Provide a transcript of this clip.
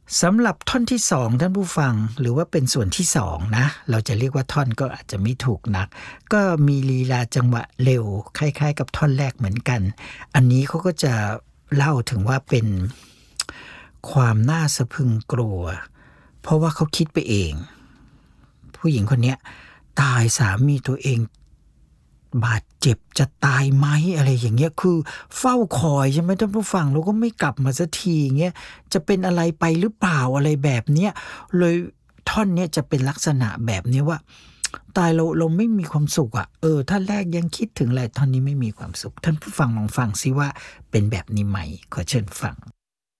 สำหรับท่อนที่2ท่านผู้ฟังหรือว่าเป็นส่วนที่2นะเราจะเรียกว่าท่อนก็อาจจะไม่ถูกนักก็มีลีลาจังหวะเร็วคล้ายๆกับท่อนแรกเหมือนกันอันนี้เขาก็จะเล่าถึงว่าเป็นความน่าสะพรึงกลัวเพราะว่าเขาคิดไปเองผู้หญิงคนนี้ตายสามีตัวเองบาดเจ็บจะตายไหมอะไรอย่างเงี้ยคือเฝ้าคอยใช่ไหมท่านผู้ฟังเราก็ไม่กลับมาสักทีเงี้ยจะเป็นอะไรไปหรือเปล่าอะไรแบบเนี้ยเลยท่อนเนี้ยจะเป็นลักษณะแบบนี้ว่าตายเราไม่มีความสุขอ่ะท่านแรกยังคิดถึงอะไรท่อนนี้ไม่มีความสุขท่านผู้ฟังลองฟังซิว่าเป็นแบบนี้ไหมขอเชิญฟัง